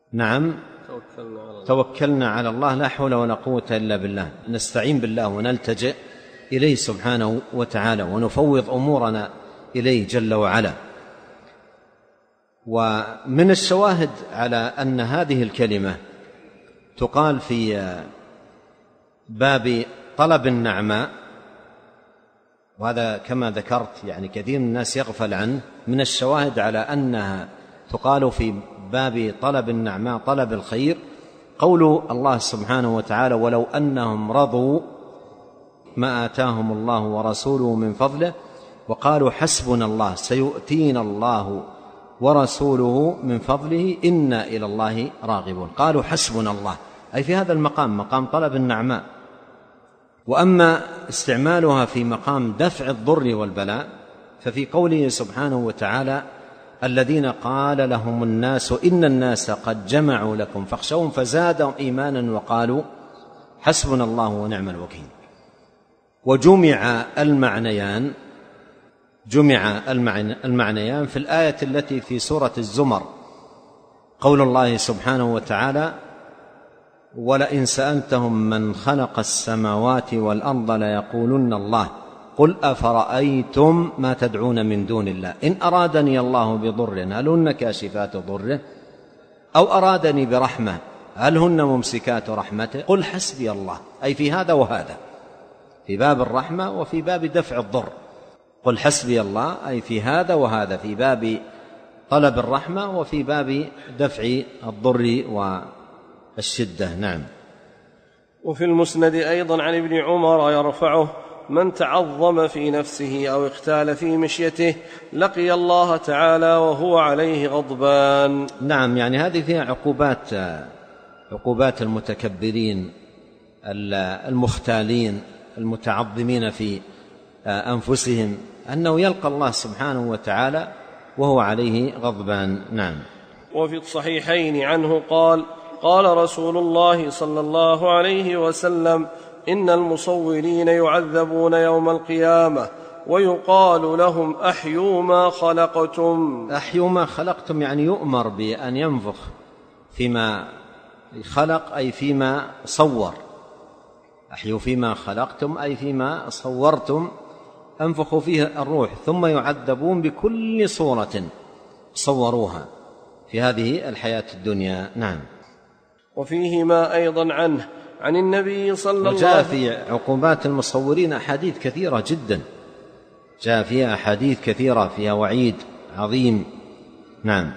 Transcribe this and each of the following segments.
نعم، توكلنا على الله، لا حول ولا قوة إلا بالله، نستعين بالله ونلتجئ إليه سبحانه وتعالى ونفوض أمورنا إليه جل وعلا. ومن الشواهد على أن هذه الكلمة تقال في باب طلب النعماء، وهذا كما ذكرت يعني كثير من الناس يغفل عنه، من الشواهد على أنها تقال في باب طلب النعماء طلب الخير قول الله سبحانه وتعالى: ولو أنهم رضوا ما آتاهم الله ورسوله من فضله وقالوا حسبنا الله سيؤتينا الله ورسوله من فضله إنا إلى الله راغبون. قالوا حسبنا الله، أي في هذا المقام، مقام طلب النعماء. وأما استعمالها في مقام دفع الضر والبلاء ففي قوله سبحانه وتعالى: الذين قال لهم الناس إن الناس قد جمعوا لكم فاخشوهم فزادهم إيمانا وقالوا حسبنا الله ونعم الوكيل. وجمع المعنيان في الآية التي في سورة الزمر، قول الله سبحانه وتعالى: ولئن سألتهم من خلق السماوات والأرض ليقولن الله قل أفرأيتم ما تدعون من دون الله إن أرادني الله بضر هل هن كاشفات ضره أو أرادني برحمة هل هن ممسكات رحمته قل حسبي الله. أي في هذا وهذا، في باب الرحمة وفي باب دفع الضر. قل حسبي الله أي في هذا وهذا، في باب طلب الرحمة وفي باب دفع الضر والشدة. نعم. وفي المسند أيضا عن ابن عمر يرفعه: من تعظم في نفسه أو اختال في مشيته لقي الله تعالى وهو عليه غضبان. نعم، يعني هذه فيها عقوبات المتكبرين المختالين المتعظمين في أنفسهم، أنه يلقى الله سبحانه وتعالى وهو عليه غضبان. نعم. وفي الصحيحين عنه قال: قال رسول الله صلى الله عليه وسلم: إن المصورين يعذبون يوم القيامة ويقال لهم أحيوا ما خلقتم. أحيوا ما خلقتم يعني يؤمر بأن ينفخ فيما خلق أي فيما صور. أحيوا فيما خلقتم أي فيما صورتم، أنفخوا فيه الروح ثم يعذبون بكل صورة صوروها في هذه الحياة الدنيا. نعم. وفيهما أيضا عنه عن النبي صلى الله عليه وسلم. وجاء في عقوبات المصورين أحاديث كثيرة جدا، جاء فيها أحاديث كثيرة فيها وعيد عظيم. نعم.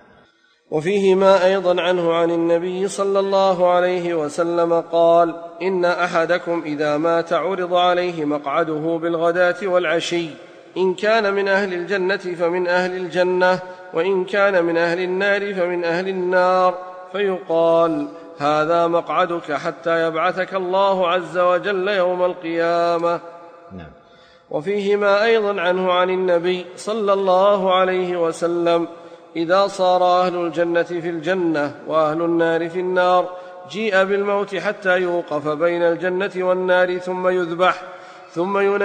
وفيهما أيضا عنه عن النبي صلى الله عليه وسلم قال: إن أحدكم إذا مات عرض عليه مقعده بالغداة والعشي، إن كان من أهل الجنة فمن أهل الجنة، وإن كان من أهل النار فمن أهل النار، فيقال: هذا مقعدك حتى يبعثك الله عز وجل يوم القيامة. نعم. وفيهما أيضا عنه عن النبي صلى الله عليه وسلم: إذا صار أهل الجنة في الجنة وأهل النار في النار جيء بالموت حتى يوقف بين الجنة والنار ثم يذبح ثم